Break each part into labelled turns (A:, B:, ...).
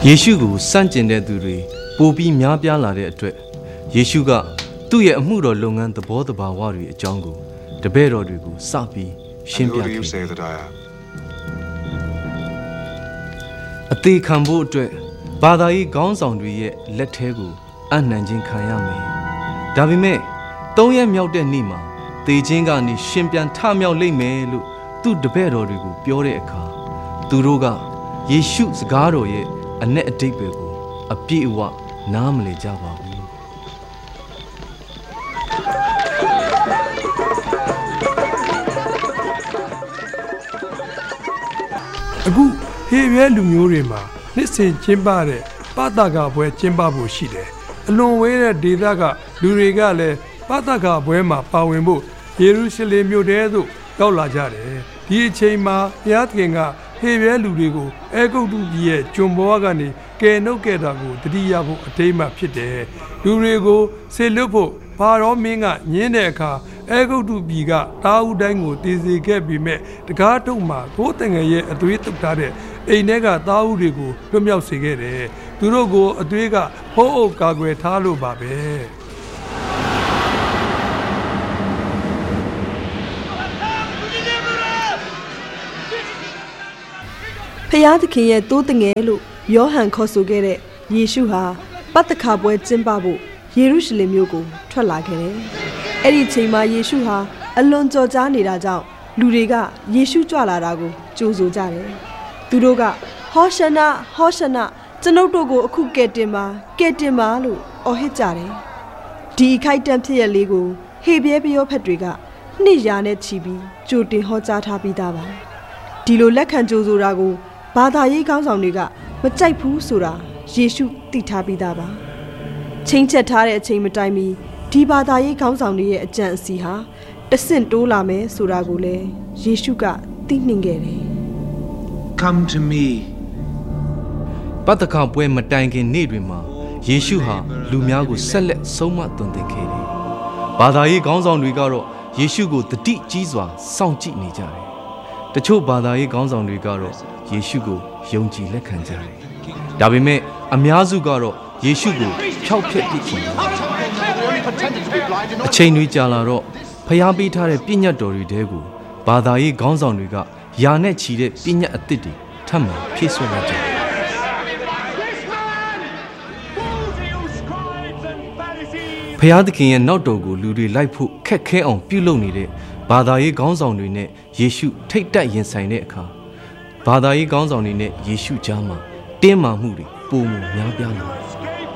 A: ယေရှုကိုစန့်ကျင်တဲ့သူတွေပိုပြီးများပြားလာတဲ့အတွက်ယေရှုကသူ့ရဲ့အမှုတော်လုပ်ငန်းသဘောတဘာဝတွေအကြောင်းကိုတပည့်တော်တွေကိုစပြီးရှင်းပြခဲ့အသေးခံဖို့အတွက်ဘာသာရေးခေါင်းဆောင်တွေရဲ့လက်ထဲကိုအနှံခြင်းခံရမယ်။ဒါပေမဲ့၃ရက်မြောက်တဲ့နေ့မှာသေခြင်းကနေရှင်ပြန်ထမြောက်လိမ့်မယ်လို့သူ့တပည့်တော်တွေကိုပြောတဲ့အခါသူတို့ကယေရှုစကားတော်ရဲ့အ내အဓိပ္ပာယ်ကိုအပြည့်အဝနားမလည်ကြပါဘူး
B: အခုဟေဘဲလူမျိုးတွေမှာနှစ်စဉ်ကျင်းပတဲ့ပသကပွဲကျင်းပဖို့ရှိတယ်အလွန်ဝေးတဲ့ဒေသကလူတွေကလည်းပသကပွဲမှာပါဝင်ဖို့ယေရုရှလင်မြို့ထဲသို့ရောက်လာကြတယ်ဒီအချိန်မှာဘုရားသခင်ကဟေဘဲလူတွေကိုအဲဂုတ္တုပြည်ရဲ့ကျွန်ဘဝကနေကယ်နှုတ်ခဲ့တာကိုတတိယဖို့အထိမ်းအမှတ်ဖြစ်တယ်လူတွေကိုဆေလွတ်ဖို့ဘာရောမင်းကညင်းတဲ့အခါအဲဂုတ္တုပြည်ကတာဦးတိုင်းကိုတည်စေခဲ့ပြီးမဲ့တကားတုံမှာဘိုးတငယ်ရဲ့အသွေးတုပ်ထားတဲ့အိမ်ထဲကတာဦးတွေကိုလွတ်မြောက်စေခဲ့တယ်သူတို့ကိုအသွေးကဖုံးအုပ်ကာကွယ်ထားလို့ပါပဲ
C: ဖျားသခင်ရဲ့တိုးတငယ်လို့ယောဟန်ခေါ်ဆိုခဲ့တဲ့ယေရှုဟာပတ္တခါပွဲကျင်းပဖို့ယေရုရှလင်မြို့ကိုထွက်လာခဲ့တယ်။အဲ့ဒီချိန်မှာယေရှုဟာအလွန်ကြော်ကြားနေတာကြောင့်လူတွေကယေရှုကြွလာတာကိုကြိုဆိုကြတယ်။သူတို့ကဟောရှနာဟောရှနာကျွန်ုပ်တို့ကိုအခုကယ်တင်ပါလို့အော်ဟစ်ကြတယ်။ဒီခိုက်တန့်ဖြစ်ရလေးကိုဟေဘဲပယောဖက်တွေကနှစ်ရာနဲ့ချီပြီးကြိုတင်ဟောကြားထားပြီးသားပါ။ဒီလိုလက်ခံကြိုဆိုတာကိုဘာသာရေးခေါင်းဆောင်တွေကမကြိုက်ဘူးဆိုတာယေရှုသိထားပြီးသားပါချိန်ချက်ထားတဲ့အချိန်မတိုင်မီဒီဘာသာရေးခေါင်းဆောင်တွေရဲ့အကြံအစီဟာတဆင့်တိုးလာမယ်ဆိုတာကိုလည်းယေရှုကသိနှင်ခဲ့တယ်
D: Come to me
A: ပတ္တခါပွဲမတိုင်ခင်နေ့တွေမှာယေရှုဟာလူများကိုဆက်လက်ဆုံးမသွန်သင်ခဲ့တယ်ဘာသာရေးခေါင်းဆောင်တွေကတော့ယေရှုကိုတတိကြီးစွာစောင့်ကြည့်နေကြတယ်တချို့ဘာသာရေးခေါင်းဆောင်တွေကတော့ယေရှုကိုယုံကြည်လက်ခံကြတယ်။ဒါပေမဲ့အများစုကတော့ယေရှုကိုဖျောက်ဖျက်ပစ်ခြင်းအချိန်တွေကြာလာတော့ဖျားပေးထားတဲ့ပညတ်တော်တွေတဲကိုဘာသာရေးခေါင်းဆောင်တွေကယာနဲ့ချီတဲ့ပညတ်အသစ်တွေထပ်မံဖြည့်ဆွတ်လာကြတယ်။ဖျားသခင်ရဲ့နောက်တော်ကိုလူတွေလိုက်ဖို့ခက်ခဲအောင်ပြုလုပ်နေတဲ့ဘာသာရေးခေါင်းဆောင်တွေနဲ့ယေရှုထိတ်တက်ရင်ဆိုင်တဲ့အခါဘာသာရေးခေါင်းဆောင်တွေနဲ့ယေရှုကြားမှာတင်းမာမှုတွေပိုမိုများပြားလာတယ်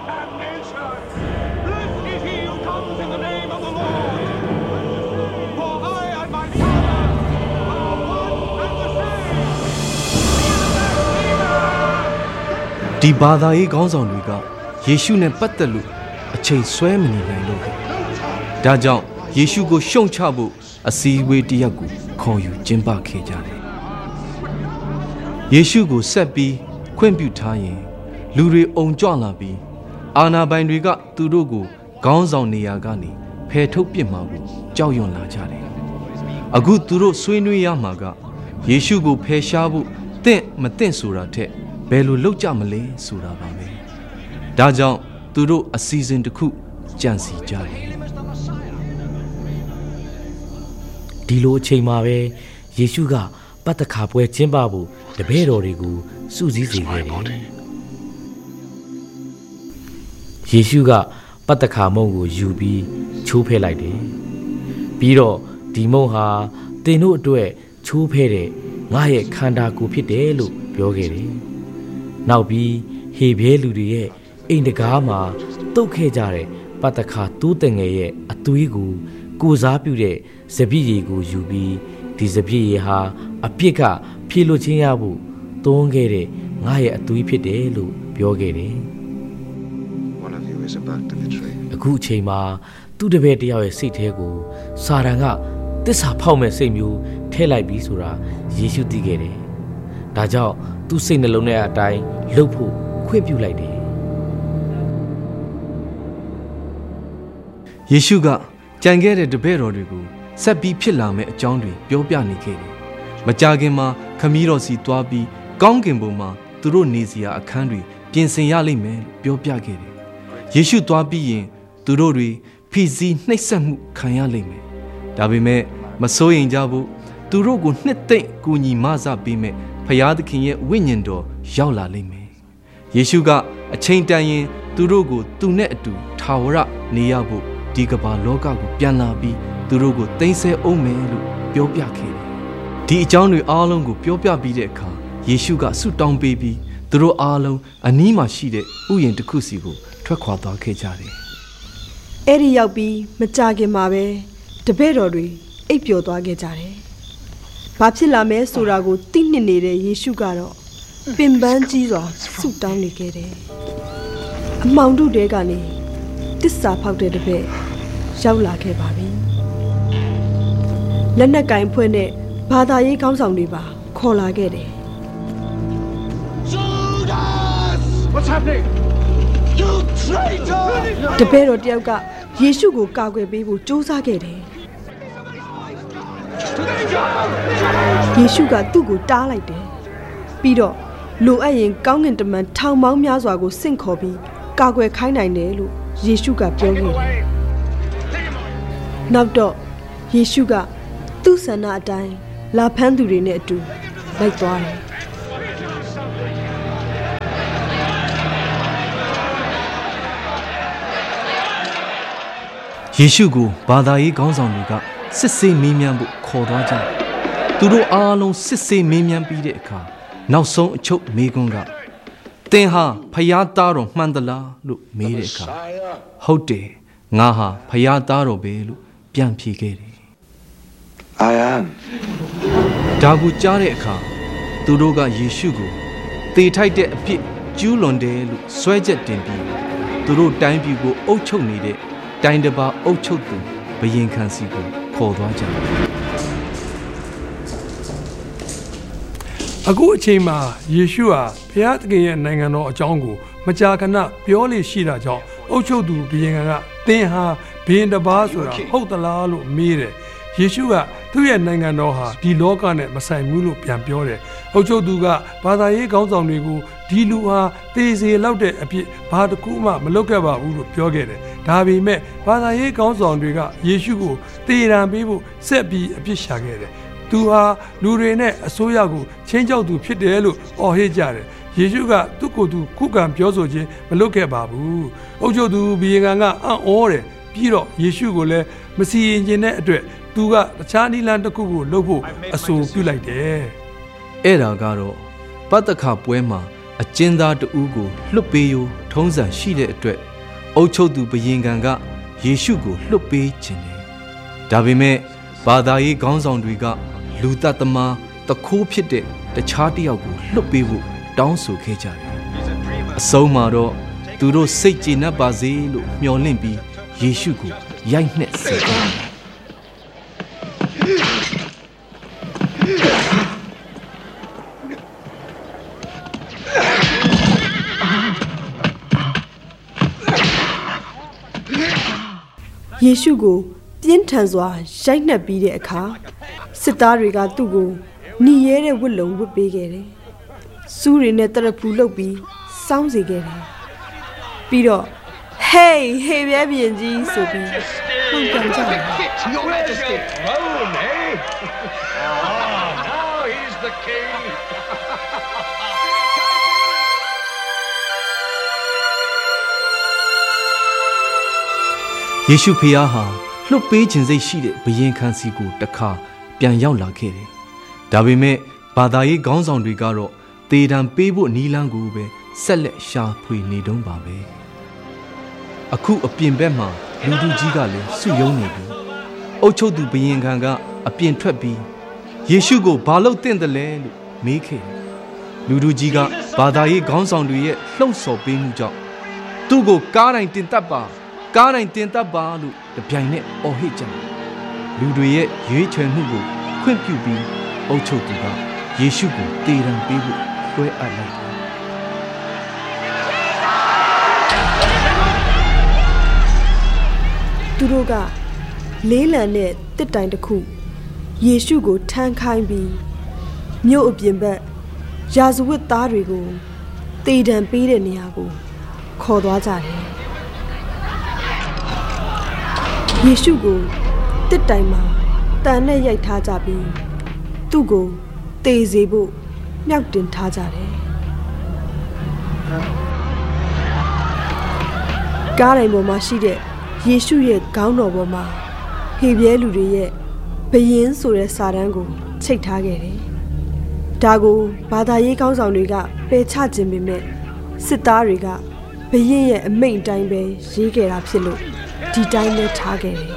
A: ဒီဘာသာရေးခေါင်းဆောင်တွေကယေရှုနဲ့ပတ်သက်လို့အချိန်ဆွဲမနေနိုင်လို့ပဲဒါကြောင့်ယေရှုကိုရှုံချဖို့အစည်းအဝေးတစ်ရပ်ကိုခေါ်ယူကျင်းပခဲ့ကြတယ်ယေရှုကိုဆက်ပြီးခွင့်ပြုထားရင်လူတွေအုံကြွလာပြီးအာဏာပိုင်တွေကသူတို့ကိုခေါင်းဆောင်နေရာကနေဖယ်ထုတ်ပစ်မှာကိုကြောက်ရွံ့လာကြတယ်အခုသူတို့ဆွေးနွေးရမှာကယေရှုကိုဖယ်ရှားဖို့တင့်မတင့်ဆိုတာထက်ဘယ်လိုလုပ်ကြမလဲဆိုတာပါပဲဒါကြောင့်သူတို့အစီအစဉ်တစ်ခုကြံစီကြတယ်
E: ဒီလိုအချိန်မှာပဲယေရှုကပတ္တခါပွဲကျင်းပဖို့တပည့်တော်တွေကိုစုစည်းစေခဲ့တယ်ယေရှုကပတ္တခါမုန့်ကိုယူပြီးချိုးဖဲ့လိုက်တယ်ပြီးတော့ဒီမုန့်ဟာသင်တို့အတွက်ချိုးဖဲ့တဲ့ငါရဲ့ခန္ဓာကိုယ်ဖြစ်တယ်လို့ပြောခဲ့တယ်နောက်ပြီးဟေဘဲလူတွေရဲ့အိမ်တကားမှာတုတ်ခဲ့ကြတဲ့ပတ္တခါတိုးတငယ်ရဲ့အသွေးကိုစားပြုတဲ့စပည့်ရည်ကိုယူပြီးဒီစပည့်ရည်ဟာအပြစ်ကဖြေလို့ချင်းရဖို့သွန်းခဲ့တဲ့ငါရဲ့အသွေးဖြစ်တယ်လို့ပြောခဲ့တယ်အခုအချိန်မှာသူ့တပည့်တယောက်ရဲ့စိတ်ထဲကိုစာတန်ကတစ္ဆာဖောက်မဲ့စိတ်မျိုးထည့်လိုက်ပြီးဆိုတာယေရှုသိခဲ့တယ်ဒါကြောင့်သူ့စိတ်နှလုံးထဲအတိုင်းလှုပ်ဖို့ခွင့်ပြုလိုက်တယ်
A: ယေရှုကကြံခဲ့တဲ့တပည့်တော်တွေကိုဆက်ပြီးဖြစ်လာမယ့်အကြောင်းတွေပြောပြနေခဲ့တယ်။မကြာခင်မှာခမည်းတော်စီသွားပြီးကောင်းကင်ဘုံမှာသူတို့နေစရာအခန်းတွေပြင်ဆင်ရလိမ့်မယ်လို့ပြောပြခဲ့တယ်ယေရှုသွားပြီးရင်သူတို့တွေဖိစီးနှိပ်စက်မှုခံရလိမ့်မယ်ဒါပေမဲ့မစိုးရင်ကြဘူးသူတို့ကိုနှစ်သိမ့်ကူညီမဆပေးမယ်ဖယားသခင်ရဲ့ဝိညာဉ်တော်ရောက်လာလိမ့်မယ်ယေရှုကအချိန်တန်ရင်သူတို့ကိုသူနဲ့အတူထာဝရနေရဖို့ဒီကမ္ဘာလောကကိုပြန်လာပြီးသူတို့ကိုသိမ်းဆည်းအောင်မယ်လို့ပြောပြခဲ့တယ်ဒီအကြောင်းတွေအားလုံးကိုပြောပြပြီးတဲ့အခါယေရှုကဆုတောင်းပေးပြီးသူတို့အားလုံးအနီးမှာရှိတဲ့ဥယျာဉ်တစ်ခုစီကိုထွက်ခွာသွားခဲ့ကြတယ်
C: အဲ့ဒီရောက်ပြီးမကြခင်မှာပဲတပည့်တော်တွေအိပ်ပျော်သွားခဲ့ကြတယ်ဘာဖြစ်လာမဲဆိုတာကိုသိနှစ်နေတဲ့ယေရှုကတော့ပင်ပန်းကြီးစွာဆုတောင်းနေခဲ့တယ်အမှောင်တို့တဲကနေတစ္ဆာဖောက်တဲ့တပည့်ရောက်လာခဲ့ပါပြီလက်နက်ကင်ဖွဲ့နဲ့ဘာသာရေးခေါင်းဆောင်တွေပါခေါ်လာခဲ့တယ်
F: What's happening? You traitor!
C: တပည့်တော်တယောက်ကယေရှုကိုကာကွယ်ပေးဖို့ကြိုးစားခဲ့တယ်ယေရှုကသူ့ကိုတားလိုက်တယ်ပြီးတော့လိုအပ်ရင်ကောင်းကင်တမန်ထောင်ပေါင်းများစွာကိုဆင့်ခေါ်ပြီးကာကွယ်ခိုင်းနိုင်တယ်လို့ယေရှုကပြောခဲ့တယ်နောက်တော့ယေရှုကသူ့ဆန္ဒအတိုင်းလာဖမ်းသူတွေနဲ့အတူလိုက်သွားတယ်
A: ယေရှုကိုဘာသာရေးခေါင်းဆောင်တွေကစစ်ဆေးမေးမြန်းဖို့ခေါ်သွားကြတယ်သူတို့အားလုံးစစ်ဆေးမေးမြန်းပြီးတဲ့အခါနောက်ဆုံးအချုပ်မေးခွန်းကသင်ဟာဖယားသားတော်မှန်သလားလို့မေးတဲ့အခါဟုတ်တယ်ငါဟာဖယားသားတော်ပဲလို့ပြန်ဖြေခဲ့တယ်
D: I am
A: ဒါကိုကြားတဲ့အခါသူတို့ကယေရှုကိုသေထိုက်တဲ့အဖြစ်ကျူးလွန်တယ်လို့ဆွဲချက်တင်ပြီးသူတို့တိုင်းပြည်ကိုအုပ်ချုပ်နေတဲ့တိုင်းတစ်ပါးအုပ်ချုပ်သူဘယင်ခံစီကိုခေါ်သွားကြတယ်
B: အခုအချိန်မှာယေရှုဟာဘုရားသခင်ရဲ့နိုင်ငံတော်အကြောင်းကိုမကြာခဏပြောလေရှိတာကြောင့်အုပ်ချုပ်သူဘုရင်ကသင်ဟာဘုရင်တစ်ပါးဆိုတာဟုတ်သလားလို့မေးတယ်ယေရှုကသူ့ရဲ့နိုင်ငံတော်ဟာဒီလောကနဲ့မဆိုင်ဘူးလို့ပြန်ပြောတယ်အုပ်ချုပ်သူကဘာသာရေးခေါင်းဆောင်တွေကိုဒီလူဟာသေစေလောက်တဲ့အဖြစ်ဘာတစ်ခုမှမလုပ်ခဲ့ပါဘူးလို့ပြောခဲ့တယ်ဒါပေမဲ့ဘာသာရေးခေါင်းဆောင်တွေကယေရှုကိုသေရန်ပေးဖို့ဆက်ပြီးအပြစ်ရှာခဲ့တယ်သူဟာလူတွေနဲ့အစိုးရကိုချင်းချောက်သူဖြစ်တယ်လို့အော်ဟစ်ကြတယ်ယေရှုကသူ့ကိုယ်သူခုခံပြောဆိုခြင်းမလုပ်ခဲ့ပါဘူးအုပ်ချုပ်သူဘုရင်ကအံ့ဩတယ်ပြီးတော့ယေရှုကိုလည်းမစီရင်ခြင်းတဲ့အတွက်သူကတခြားနိလန်တစ်ခုကိုလုပ်ဖို့အဆိုပြုလိုက်တယ်
A: အဲ့ဒါကတော့ပတ္တခပွဲမှာအကျဉ်းသားတဦးကိုလွတ်ပေးရထုံးစံရှိတဲ့အတွက်အုပ်ချုပ်သူဘုရင်ကယေရှုကိုလွတ်ပေးခြင်းတယ်ဒါပေမဲ့ဘာသာရေးခေါင်းဆောင်တွေကလူသတ်သမားတခိုးဖြစ်တဲ့တခြားတစ်ယောက်ကိုလွတ်ပေးဖို့တောင်းဆိုခဲ့ကြတယ်အဆုံးမှာတော့သူတို့စိတ်ကျေနပ်ပါစေလို့မျှော်လင့်ပြီးယေရှုကိုရိုက်နှက်စေတယ်
C: ယေရှုကိုပြင်းထန်စွာရိုက်နှက်ပြီးတဲ့အခါစစ်သားတွေကသူ့ကိုหนีရဲတဲ့ဝတ်လုံဝတ်ပေးခဲ့တယ်။စူးတွေနဲ့တရဖူလုပ်ပြီးစောင်းစေခဲ့တယ်။ပြီးတော့ဟေးပြဲပြင်ကြီးဆိုပြီးဟန်ကန်ကြတယ်
F: Your Majesty! Rome, eh? Now he's the king!
A: ယေရှုဖခင်ဟာလွတ်ပေးခြင်းစိတ်ရှိတဲ့ဘုရင်ခံစီကိုတစ်ခါပြန်ရောက်လာခဲ့တယ်။ဒါပေမဲ့ဘာသာရေးခေါင်းဆောင်တွေကတော့သေတံပေးဖို့နီးလန်းကိုပဲဆက်လက်ရှာဖွေနေတုန်းပါပဲ။အခုအပြင်ဘက်မှာလူသူကြီးကလည်းစုယုံနေပြီ။အုတ်ချုပ်သူဘုရင်ခံကအပြင်ထွက်ပြီးယေရှုကိုဘာလို့တင့်တယ်လဲလို့မေးခဲ့တယ်။လူသူကြီးကဘာသာရေးခေါင်းဆောင်တွေရဲ့လှုံ့ဆော်ပေးမှုကြောင့်သူ့ကိုကားတိုင်းတင်တပ်ပါကားတိုင်းတင်တပ်ပါလို့တပြိုင်နက်အော်ဟစ်ကြတယ်လူတွေရဲ့ရွေးချယ်မှုကိုခွင့်ပြုပြီးအုပ်ချုပ်သူကယေရှုကိုတေတံပေးဖို့လွှဲအပ်လိုက်တယ်
C: သူတို့ကလေးလံတဲ့တစ်တိုင်တစ်ခုယေရှုကိုထမ်းခိုင်းပြီးမြို့အပြင်ဘက်ရာဇဝတ်သားတွေကိုတေတံပေးတဲ့နေရာကိုခေါ်သွားကြတယ်ယေရှုကိုတစ်တိုင်မှာတန်နဲ့ရိုက်ထားကြပြီးသူ့ကိုတေစေဖို့မြောက်တင်ထားကြတယ်ကားတိုင်းပေါ်မှာရှိတဲ့ယေရှုရဲ့ခေါင်းတော်ပေါ်မှာဟေပြဲလူတွေရဲ့ဘယင်းဆိုတဲ့စာတန်းကိုချိတ်ထားခဲ့တယ်ဒါကိုဘာသာရေးခေါင်းဆောင်တွေကပယ်ချခြင်းပေမဲ့စစ်သားတွေကဘယင်းရဲ့အမိန့်အတိုင်းပဲရေးခဲ့တာဖြစ်လို့ဒီတိုင်းပဲထားခဲ့တယ်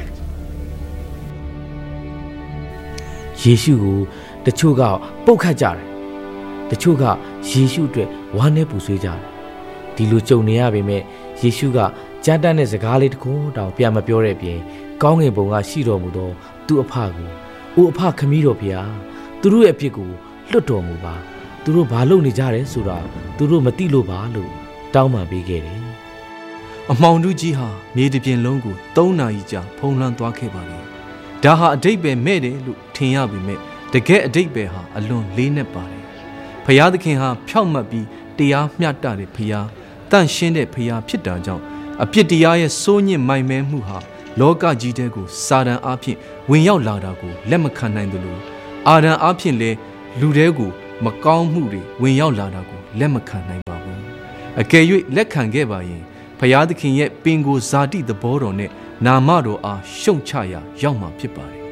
E: ယေရှုကိုတချို့ကပုတ်ခတ်ကြတယ်တချို့ကယေရှုအတွက်ဝမ်းနဲ့ပူဆွေးကြတယ်ဒီလိုကြုံနေရပေမဲ့ယေရှုကကြားတတ်တဲ့စကားလေးတစ်ခုတောင်ပြန်မပြောတဲ့ပြင်ကောင်းငင်ဘုံကရှိတော်မူသောသူ့အဖကိုအိုအဖခမည်းတော်ဖေဟာသူတို့ရဲ့အပြစ်ကိုလွတ်တော်မူပါသူတို့ဘာလုပ်နေကြတယ်ဆိုတာသူတို့မသိလို့ပါလို့တောင်းပန်ပေးခဲ့တယ်
A: အမှောင်ထုကြီးဟာမြေတစ်ပြင်လုံးကို3 နာရီကြာဖုံးလွှမ်းသွားခဲ့ပါလေဒါဟာအတိတ်ပဲမဲ့တယ်လို့ထင်ရပေမဲ့တကယ်အတိတ်ပဲဟာအလွန်လေးနက်ပါတယ်ဖယားသခင်ဟာဖြောင့်မတ်ပြီးတရားမျှတတဲ့ဖယားတန့်ရှင်းတဲ့ဖယားဖြစ်တာကြောင့်အပြစ်တရားရဲ့စိုးညစ်မိုင်မဲမှုဟာလောကကြီးတဲ့ကိုစာတန်အားဖြင့်ဝင်ရောက်လာတာကိုလက်မခံနိုင်သလိုအာဒံအားဖြင့်လည်းလူတဲကိုမကောင်းမှုတွေဝင်ရောက်လာတာကိုလက်မခံနိုင်ပါဘူးအကယ်၍လက်ခံခဲ့ပါရင်ဖယားသခင်ရဲ့ပင်ကိုဇာတိသဘောတော်နဲ့နာမတော်အားရှုံချရာရောက်မှာဖြစ်ပါတယ်